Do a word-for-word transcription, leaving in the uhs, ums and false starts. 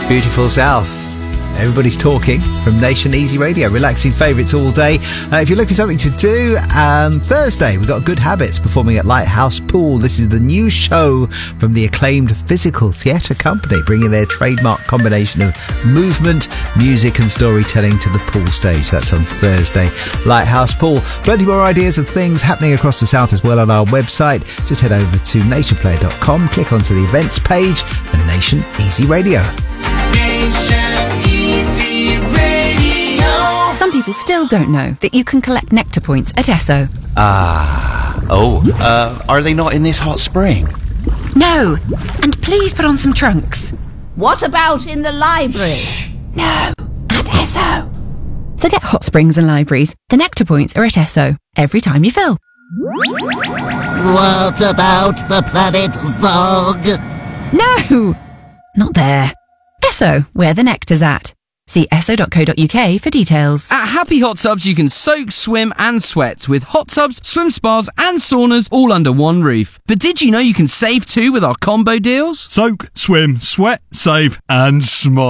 Beautiful South. Everybody's talking from Nation Easy Radio. Relaxing favourites all day. Uh, if you're looking for something to do, um, Thursday we've got Good Habits performing at Lighthouse Pool. This is the new show from the acclaimed Physical Theatre Company, bringing their trademark combination of movement, music and storytelling to the pool stage. That's on Thursday, Lighthouse Pool. Plenty more ideas of things happening across the South as well on our website. Just head over to nation player dot com, click onto the events page for Nation Easy Radio. Nation Easy Radio. Some people still don't know that you can collect Nectar points at Esso. Ah. Oh, uh, are they not in this hot spring? No. And please put on some trunks. What about in the library? No. At Esso. Forget hot springs and libraries. The Nectar points are at Esso every time you fill. What about the planet Zog? No. Not there. Esso, where the nectar's at. See esso dot co dot uk for details. At Happy Hot Tubs, you can soak, swim and sweat with hot tubs, swim spas and saunas all under one roof. But did you know you can save too with our combo deals? Soak, swim, sweat, save and smile.